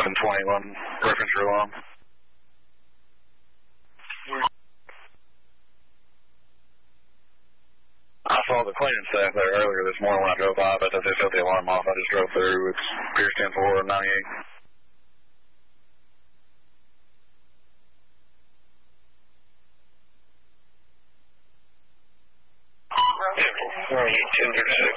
21, reference your alarm. I saw the cleaning staff there earlier this morning when I drove by, but they shut the alarm off. I just drove through. It's Pierce 10-4, 98. Where are you, 206?